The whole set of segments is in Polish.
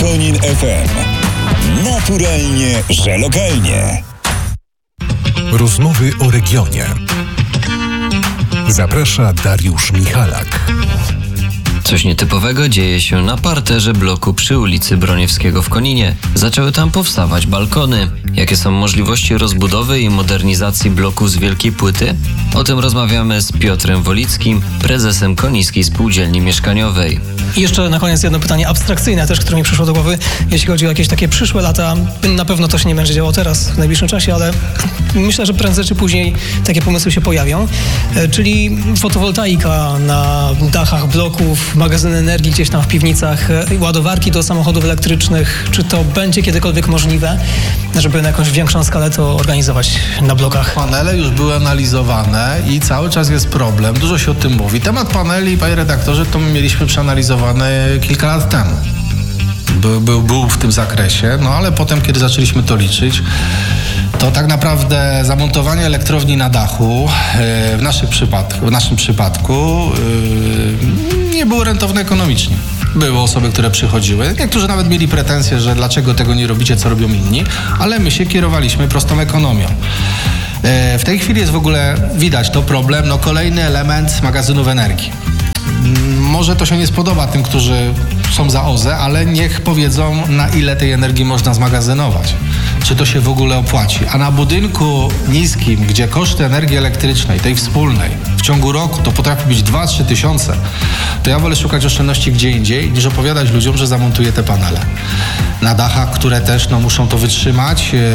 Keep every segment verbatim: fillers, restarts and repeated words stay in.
Konin F M. Naturalnie, że lokalnie. Rozmowy o regionie. Zaprasza Dariusz Michalak. Coś nietypowego dzieje się na parterze bloku przy ulicy Broniewskiego w Koninie. Zaczęły tam powstawać balkony. Jakie są możliwości rozbudowy i modernizacji bloku z wielkiej płyty? O tym rozmawiamy z Piotrem Wolickim, prezesem Konińskiej Spółdzielni Mieszkaniowej. I jeszcze na koniec jedno pytanie abstrakcyjne też, które mi przyszło do głowy. Jeśli chodzi o jakieś takie przyszłe lata, na pewno to się nie będzie działo teraz, w najbliższym czasie, ale myślę, że prędzej czy później takie pomysły się pojawią. E, czyli fotowoltaika na dachach bloków, magazyny energii gdzieś tam w piwnicach, e, ładowarki do samochodów elektrycznych. Czy to będzie kiedykolwiek możliwe, żeby na jakąś większą skalę to organizować na blokach? Panele już były analizowane i cały czas jest problem. Dużo się o tym mówi. Temat paneli, panie redaktorze, to my mieliśmy przeanalizowany kilka lat temu. Był, był, był w tym zakresie, no ale potem, kiedy zaczęliśmy to liczyć, to tak naprawdę zamontowanie elektrowni na dachu w naszym przypadku, w naszym przypadku nie było rentowne ekonomicznie. Były osoby, które przychodziły. Niektórzy nawet mieli pretensje, że dlaczego tego nie robicie, co robią inni, ale my się kierowaliśmy prostą ekonomią. W tej chwili jest w ogóle, widać to problem, no kolejny element magazynów energii. Może to się nie spodoba tym, którzy są za O Z E, ale niech powiedzą, na ile tej energii można zmagazynować. Czy to się w ogóle opłaci. A na budynku niskim, gdzie koszty energii elektrycznej, tej wspólnej, w ciągu roku to potrafi być dwa trzy tysiące, to ja wolę szukać oszczędności gdzie indziej, niż opowiadać ludziom, że zamontuję te panele. Na dachach, które też no, muszą to wytrzymać. Yy...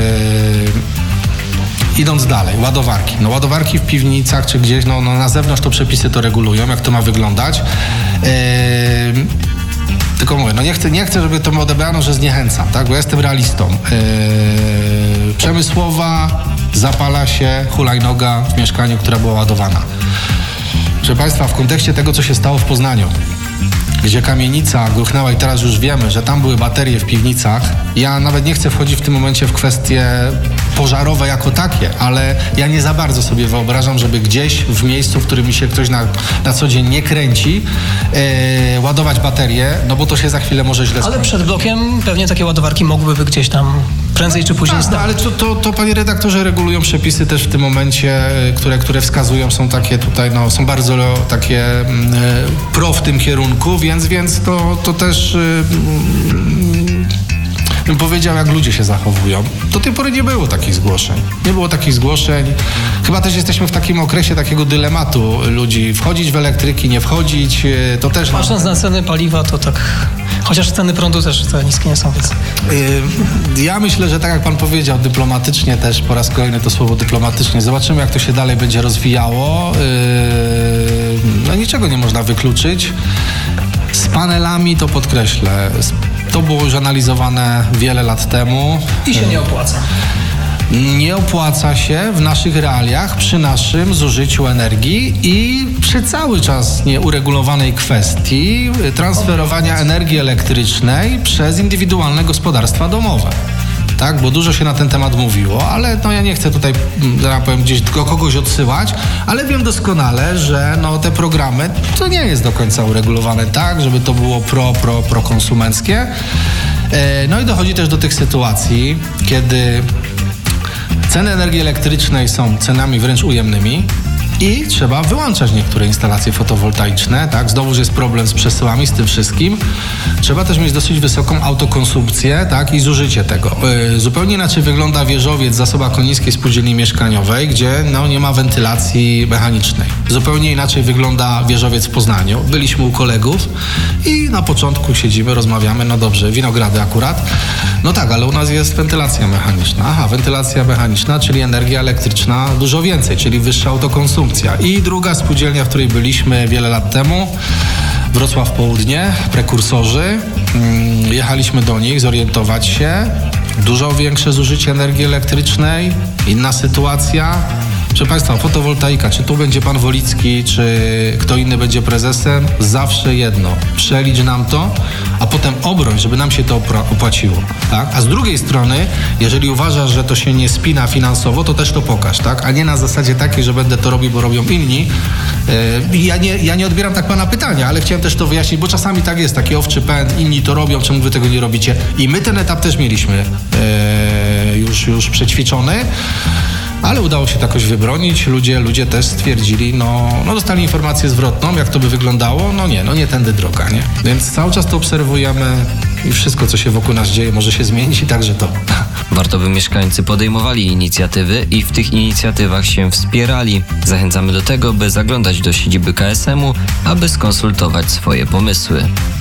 Idąc dalej, ładowarki. No ładowarki w piwnicach czy gdzieś, no, no na zewnątrz to przepisy to regulują, jak to ma wyglądać. Yy, tylko mówię, no nie chcę, nie chcę, żeby to mi odebrano, że zniechęcam, tak? Bo ja jestem realistą. Yy, Przemysłowa zapala się hulajnoga w mieszkaniu, która była ładowana. Proszę Państwa, w kontekście tego, co się stało w Poznaniu, gdzie kamienica gruchnęła i teraz już wiemy, że tam były baterie w piwnicach. Ja nawet nie chcę wchodzić w tym momencie w kwestie pożarowe jako takie, ale ja nie za bardzo sobie wyobrażam, żeby gdzieś w miejscu, w którym mi się ktoś na, na co dzień nie kręci, e, ładować baterie, no bo to się za chwilę może źle skończyć. Ale przed blokiem pewnie takie ładowarki mogłyby być gdzieś tam prędzej czy później tak, ale to, to, to panie redaktorze regulują przepisy też w tym momencie, które, które wskazują, są takie tutaj, no są bardzo takie e, pro w tym kierunku, więc, więc to, to też e, bym powiedział, jak ludzie się zachowują. Do tej pory nie było takich zgłoszeń. Nie było takich zgłoszeń. Chyba też jesteśmy w takim okresie takiego dylematu ludzi. Wchodzić w elektryki, nie wchodzić, to też... Patrząc na ceny paliwa, to tak... Chociaż ceny prądu też te niskie nie są, więc... Ja myślę, że tak jak pan powiedział, dyplomatycznie też, po raz kolejny to słowo dyplomatycznie, zobaczymy, jak to się dalej będzie rozwijało. No niczego nie można wykluczyć. Z panelami to podkreślę. To było już analizowane wiele lat temu. I się nie opłaca. Nie opłaca się w naszych realiach, przy naszym zużyciu energii i przy cały czas nieuregulowanej kwestii transferowania energii elektrycznej przez indywidualne gospodarstwa domowe. Tak, bo dużo się na ten temat mówiło, ale no ja nie chcę tutaj, ja powiem, gdzieś do kogoś odsyłać, ale wiem doskonale, że no te programy to nie jest do końca uregulowane tak, żeby to było pro, pro, prokonsumenckie. No i dochodzi też do tych sytuacji, kiedy ceny energii elektrycznej są cenami wręcz ujemnymi i trzeba wyłączać niektóre instalacje fotowoltaiczne, tak? Znowuż jest problem z przesyłami, z tym wszystkim. Trzeba też mieć dosyć wysoką autokonsumpcję, tak? I zużycie tego. Yy, zupełnie inaczej wygląda wieżowiec zasoba Konińskiej Spółdzielni Mieszkaniowej, gdzie no, nie ma wentylacji mechanicznej. Zupełnie inaczej wygląda wieżowiec w Poznaniu. Byliśmy u kolegów i na początku siedzimy, rozmawiamy, no dobrze, Winogrady akurat. No tak, ale u nas jest wentylacja mechaniczna. Aha, wentylacja mechaniczna, czyli energia elektryczna dużo więcej, czyli wyższa autokonsumpcja. I druga spółdzielnia, w której byliśmy wiele lat temu, Wrocław Południe, prekursorzy. Jechaliśmy do nich zorientować się. Dużo większe zużycie energii elektrycznej, inna sytuacja. Proszę Państwa, fotowoltaika, czy tu będzie pan Wolicki, czy kto inny będzie prezesem, zawsze jedno. Przelicz nam to, a potem potem obroń, żeby nam się to opra- opłaciło, tak? A z drugiej strony, jeżeli uważasz, że to się nie spina finansowo, to też to pokaż, tak? A nie na zasadzie takiej, że będę to robił, bo robią inni. Yy, ja, nie, ja nie odbieram tak pana pytania, ale chciałem też to wyjaśnić, bo czasami tak jest, taki owczy pęd, inni to robią, czemu wy tego nie robicie? I my ten etap też mieliśmy yy, już, już przećwiczony. Ale udało się to jakoś wybronić. Ludzie, ludzie też stwierdzili, no, no dostali informację zwrotną, jak to by wyglądało. No nie, no nie tędy droga, nie? Więc cały czas to obserwujemy i wszystko, co się wokół nas dzieje, może się zmienić i także to. Warto, by mieszkańcy podejmowali inicjatywy i w tych inicjatywach się wspierali. Zachęcamy do tego, by zaglądać do siedziby K S M u, aby skonsultować swoje pomysły.